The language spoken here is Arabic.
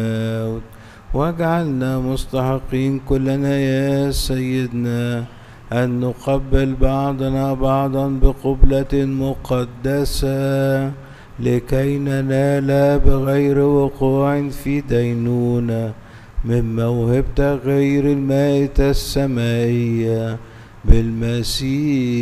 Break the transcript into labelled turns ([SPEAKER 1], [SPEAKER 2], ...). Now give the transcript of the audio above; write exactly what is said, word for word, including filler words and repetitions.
[SPEAKER 1] واجعلنا مستحقين كلنا يا سيدنا أن نقبل بعضنا بعضا بقبلة مقدسة لكي ننال بغير وقوع في دينونة من موهبة غير المائتة السمائية بالمسيح